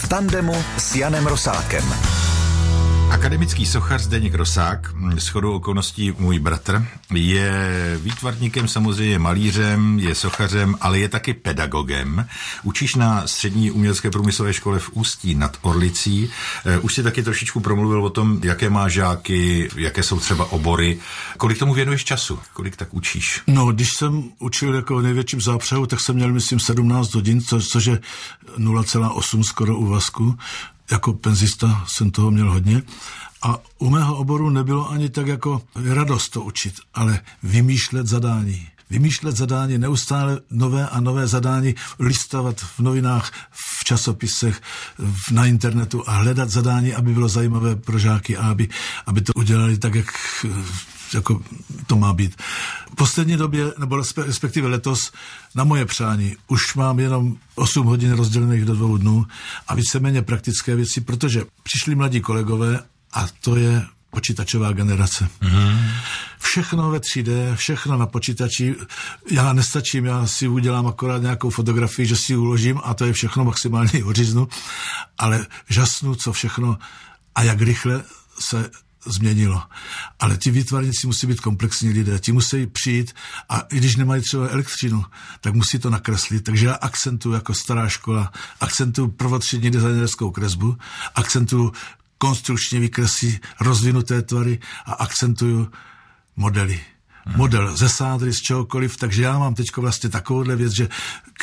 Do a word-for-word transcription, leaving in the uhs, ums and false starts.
v tandemu s Janem Rosákem. Akademický sochař Zdeněk Rosák, shodou okolností můj bratr, je výtvarníkem, samozřejmě malířem, je sochařem, ale je taky pedagogem. Učíš na střední umělecké průmyslové škole v Ústí nad Orlicí. Už si taky trošičku promluvil o tom, jaké má žáky, jaké jsou třeba obory. Kolik tomu věnuješ času? Kolik tak učíš? No, když jsem učil jako největším zápřehu, tak jsem měl, myslím, sedmnáct hodin, co, což je nula celá osm skoro úvazku. Jako penzista jsem toho měl hodně. A u mého oboru nebylo ani tak jako radost to učit, ale vymýšlet zadání. Vymýšlet zadání, neustále nové a nové zadání, listovat v novinách, v časopisech, na internetu a hledat zadání, aby bylo zajímavé pro žáky a aby, aby to udělali tak, jak jako to má být. V poslední době, nebo respektive letos, na moje přání, už mám jenom osm hodin rozdělených do dvou dnů a víceméně praktické věci, protože přišli mladí kolegové a to je počítačová generace. Mm. Všechno ve tři dé, všechno na počítači. Já nestačím, já si udělám akorát nějakou fotografii, že si ji uložím a to je všechno, maximálně oříznu, ale žasnu, co všechno a jak rychle se změnilo. Ale ti výtvarníci musí být komplexní lidé, ti musí přijít a i když nemají třeba elektřinu, tak musí to nakreslit. Takže já akcentuju jako stará škola, akcentuju prvotřídní designerskou kresbu, akcentuju konstrukční výkresy, rozvinuté tvary a akcentuju modely. Hmm. Model ze sádry, z čehokoliv, takže já mám teďko vlastně takovouhle věc, že